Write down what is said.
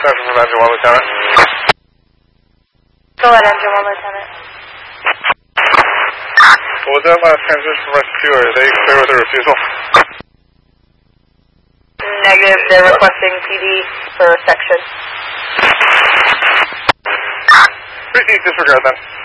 Central from Engine 1, Lieutenant. Go ahead, Engine 1, Lieutenant. What was that last transmission from Rescue 2? Are they clear with their refusal? Negative, they're requesting PD for section. Proceed, disregard then.